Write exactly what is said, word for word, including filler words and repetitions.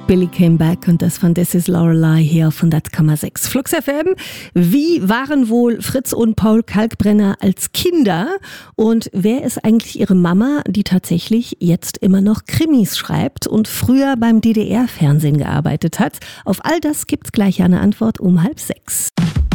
Billy Came Back und das von This Is Lorelei hier auf hundert Komma sechs Flux F M. Wie waren wohl Fritz und Paul Kalkbrenner als Kinder? Und wer ist eigentlich ihre Mama, die tatsächlich jetzt immer noch Krimis schreibt und früher beim D D R-Fernsehen gearbeitet hat? Auf all das gibt's gleich eine Antwort um halb sechs.